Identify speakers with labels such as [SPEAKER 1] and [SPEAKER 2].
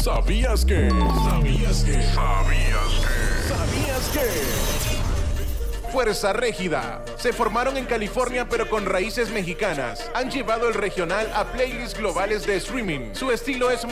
[SPEAKER 1] ¿Sabías que? ¿Sabías que? ¿Sabías que? ¿Sabías que? Fuerza Régida. Se formaron en California pero con raíces mexicanas. Han llevado el regional a playlists globales de streaming. Su estilo es